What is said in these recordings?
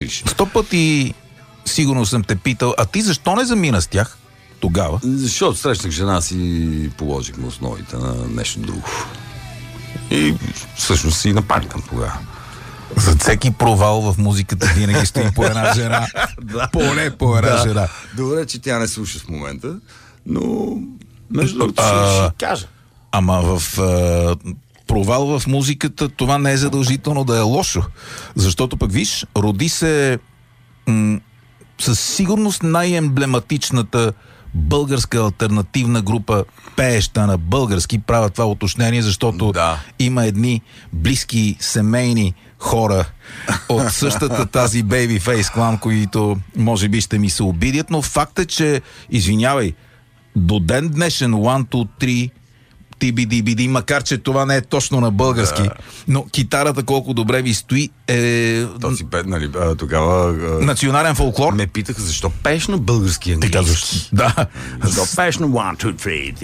разделиш. 100 пъти сигурно съм те питал, а ти защо не замина с тях тогава? Защото срещнах жена си и положихме основите на нещо друго. И всъщност си нападнам тогава. За всеки провал в музиката винаги стои по една жена. Поне по една жена. Добре, че тя не слуша в момента, но между другото ще кажа. Ама в провал в музиката това не е задължително да е лошо. Защото пък виж, роди се със сигурност най-емблематичната българска алтернативна група, пееща на български. Правя това уточнение, защото има едни близки семейни хора от същата тази Babyface клан, които може би ще ми се обидят, но факт е, че, извинявай, до ден днешен One, Two, Three, TBDBD, макар че това не е точно на български, но китарата колко добре ви стои е... Този пет, нали, тогава... национален фолклор. Ме питаха защо пееш на български английски. Да. Защо пееш на One, Two,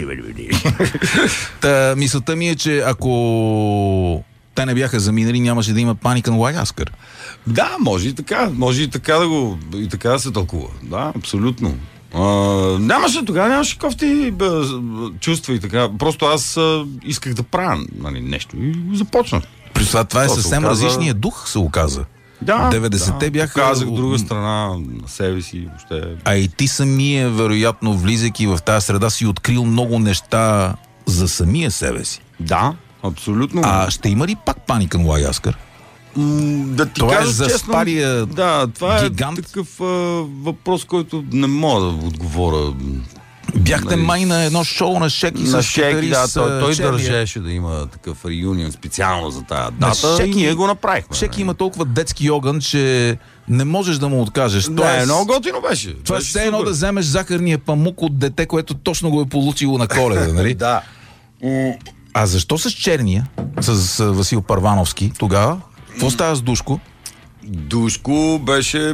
Three. Мисълта ми е, че ако те не бяха заминали, нямаше да има Panic and White Asker. Да, може и така. Може и така и така да се тълкува. Да, абсолютно. Нямаше кофти чувства и така. Просто аз исках да правя нещо и започнах. При това е съвсем различния дух, се оказа. Да, 90-те бяха... Казах друга страна на себе си. Въобще. А и ти самия, вероятно, влизайки в тази среда, си открил много неща за самия себе си. Да, абсолютно. А ще има ли пак Panic and White Asker? Да ти това кажа е за честно, спария това гигант. Е такъв въпрос, който не мога да отговоря. Бяхте май на едно шоу на Шеки на с Шеки, той Черния. държеше да има такъв реюнион специално за тая дата и ние го направихме. Шеки има толкова детски огън, че не можеш да му откажеш. Много готино беше. Това е все едно да вземеш захарния памук от дете, което точно го е получило на Коледа, нали? Да. А защо с Черния, с Васил Първановски тогава? Какво става с Душко? Душко беше...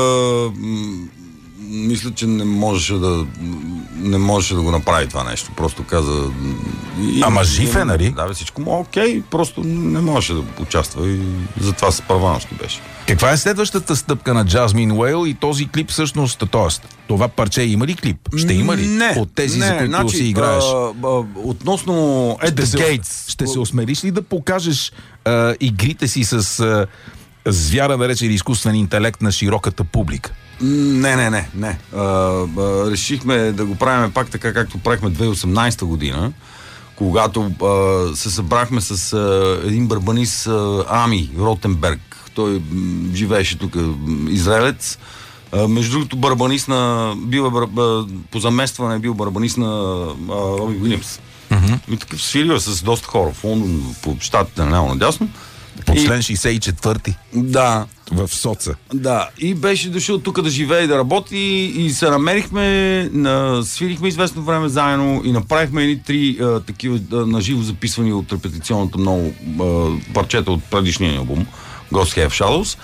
мисля, че не можеше да го направи това нещо. Просто каза... Ама жив е, нали? Да, всичко му окей, просто не можеше да участва и затова с Първановски беше. Каква е следващата стъпка на Jasmine Whale и този клип всъщност? Тоест, това парче има ли клип? Ще има ли? Не, от тези, за които си играеш? Относно At the Gates. Ще се осмелиш ли да покажеш игрите си с звяра, да рече, или изкуствен интелект на широката публика? Не. Решихме да го правим пак така, както правихме 2018 година, когато се събрахме с един барбанист Ами Ротенберг. Той живееше тук, израелец. Между другото, барбанист по заместване бил барбанист на Роби Уилямс. И такъв свирил с доста хора в Лондон, по щатите наляво надясно. По член 64-ти. Да. В Соца. Да. И беше дошъл тук да живее и да работи и се намерихме, свирихме известно време заедно и направихме едни 3 такива наживо записвани от репетиционната много парчета от предишния албум Ghost Have Shadows.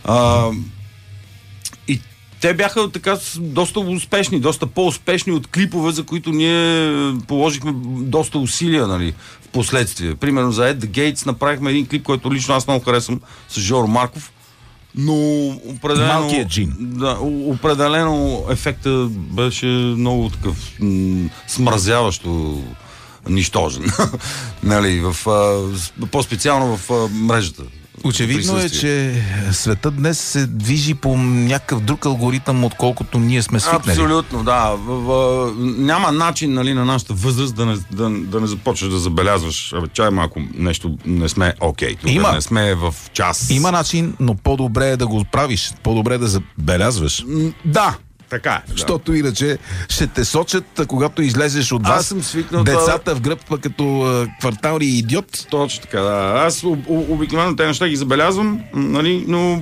И те бяха така доста успешни, доста по-успешни от клипове, за които ние положихме доста усилия, нали, в последствие. Примерно за At the Gates направихме един клип, който лично аз много харесвам, с Жоро Марков, но определено... Малкият джин. Да, определено ефектът беше много такъв смразяващо нищожен. Нали, по-специално в мрежата. Очевидно е, че светът днес се движи по някакъв друг алгоритъм, отколкото ние сме свикнали. Абсолютно, да. Няма начин, нали, на нашата възраст да не започнеш да забелязваш. Чай малко нещо не сме окей. Не сме в час. Има начин, но по-добре е да го правиш. По-добре да забелязваш. Да. Така е. Защото иначе ще те сочат, когато излезеш от вас. Аз съм свикнал децата в гръб като квартални идиот. Точно така, да. Аз обикновено те неща ги забелязвам, нали, но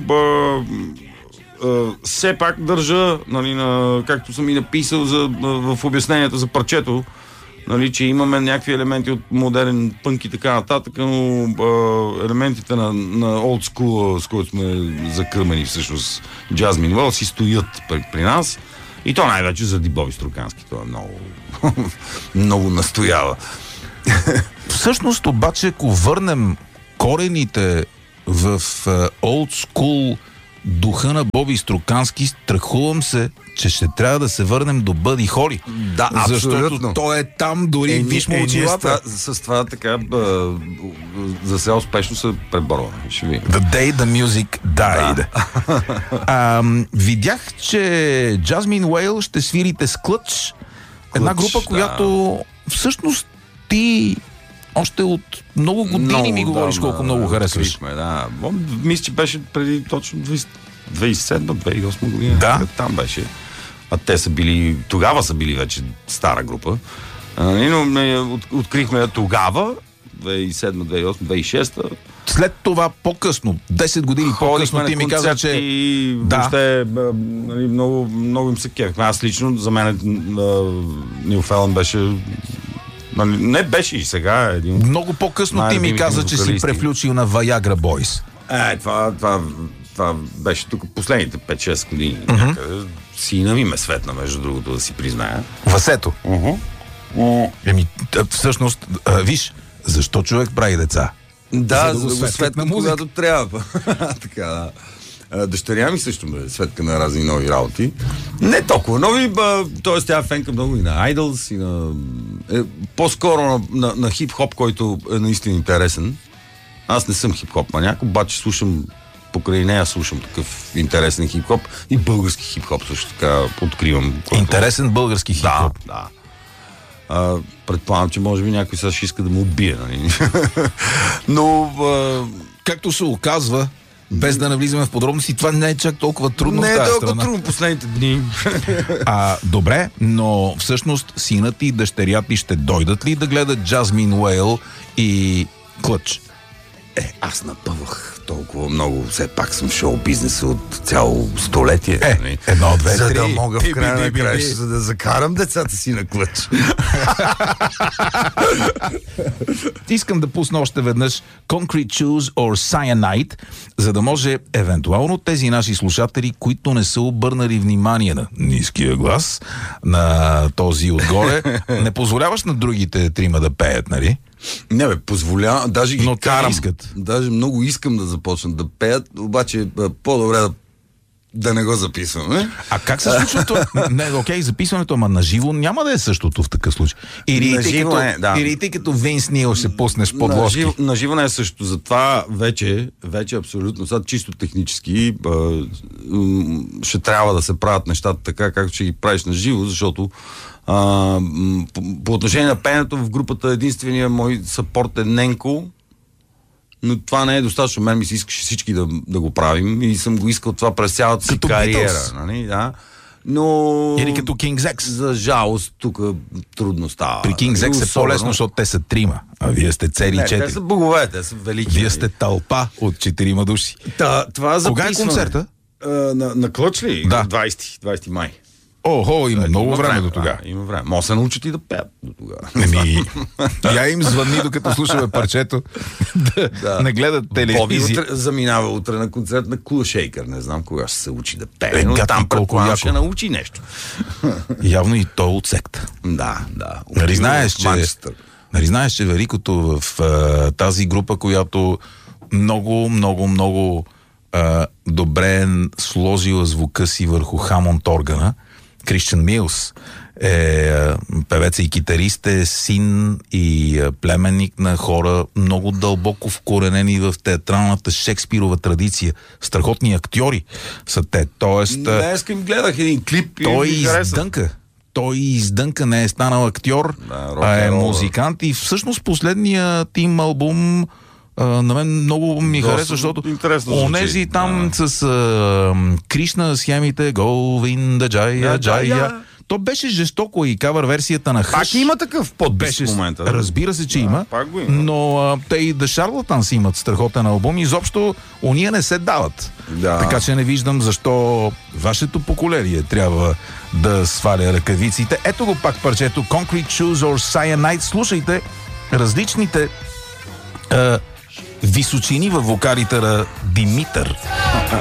все пак държа, нали, както съм и написал в обяснението за парчето, нали, че имаме някакви елементи от модерен пънк и така нататък, но елементите на old school, с които сме закърмени всъщност Jasmine Whale, си стоят при нас. И то най-вече заради Боби Струкански. Това много много настоява. Всъщност обаче, ако върнем корените в old school духа на Боби Струкански, страхувам се, че ще трябва да се върнем до Бъди Холи. Да, защото абсолютно. той е там, дори виж му очилата. С това така за сега успешно се преборваме. Ще ви. The day the music died. Да. Видях, че Jasmine Whale ще свирите с Клъч. Една група, която всъщност ти още от много години ми говориш колко много харесваш. Да. Мисля, че беше преди точно 2007-2008 година. Да. Там беше. А те са били, тогава са били вече стара група. Но открихме я тогава, 2007-2008, 2006. След това по-късно, 10 години по-късно, ти ми каза, че... Въобще, много, много им се кефихме. Аз лично, за мен Нил Фелън беше... Не беше и сега един... Много по-късно ти ми каза, че си превключил на Viagra Boys. Това беше тук последните 5-6 години. Някъде. Сина ми ме светна, между другото, да си призная. Васето. Всъщност, виж, защо човек прави деца? Да, за да го светна, когато трябва. Така, да. Дъщеря ми също ме светка на разни нови работи. Не толкова нови, т.е. тя е фенка много и на Idols, и на... по-скоро на хип-хоп, който е наистина интересен. Аз не съм хип-хоп маняк, обаче слушам, покрай нея слушам такъв интересен хип-хоп и български хип-хоп също така откривам. Интересен български хип-хоп? Да. Предполагам, че може би някой сега ще иска да му убие. Нали? Но... както се оказва, без да навлизаме в подробности, това не е чак толкова трудно в тази страна. Не е толкова трудно последните дни. Добре, но всъщност синът и дъщеря ти ще дойдат ли да гледат Jasmine Whale и Клъч? Аз напъвах толкова много, все пак съм шоу бизнеса от цяло столетие. Едно, две, за три. да мога в края на краища, за да закарам децата си на Клъч. Искам да пусна още веднъж Concrete Shoes or Cyanide, за да може евентуално тези наши слушатели, които не са обърнали внимание на ниския глас, на този отгоре, не позволяваш на другите трима да пеят, нали? Не позволя, даже ги карам. Искат. Даже много искам да започнат да пеят, обаче по-добре да не го записваме. А как се случва това? Окей, записването, ама наживо няма да е същото в такъв случай. Или ти като Винс Нил ще пуснеш подложки. Наживо не е същото. Затова вече абсолютно, сега чисто технически ще трябва да се правят нещата така, както ще ги правиш наживо, защото по отношение на пеенето в групата единствения мой съпорт е Ненко, но това не е достатъчно. Мен ми се искаше всички да го правим и съм го искал това през цялата си кариера. Нали? Да. Но... Или като King's X. За жалост, тук трудно става. При King's X е по-лесно, защото те са трима, а вие сте цели 4. Те са богове, те са велики. Вие сте тълпа от 4 души. Това кога е концерта? На Клъч ли? Да. 20 май. Има много време до тогава. Има време. Може се научат и да пеят до тогава. Я им звънни, докато слушаме парчето, да не гледат телевизия. Боби заминава утре на концерт на Cool Shaker. Не знам кога ще се учи да пее, но там предполагам ще научи нещо. Явно и той от секта. Да. Нали знаеш, че Великото в тази група, която много добре сложила звука си върху Хамонд органа, Кристиан Милс е певец и китарист, е син и племенник на хора много дълбоко вкоренени в театралната Шекспирова традиция. Страхотни актьори са те. Тоест, днес им гледах един клип и той издънка, не е станал актьор, а е музикант и всъщност последният им албум на мен много ми харесва, защото онези там с Кришна схемите Говинда Джая. То беше жестоко и кавър версията на Хъш. Пак има такъв подпис в момента. Разбира се, че има. Но те и The Charlatans имат страхотен албум. Изобщо уния не се дават. Така че не виждам защо вашето поколение трябва да сваля ръкавиците. Ето го пак парчето Concrete Shoes or Cyanide. Слушайте различните височини във вокалите на Димитър.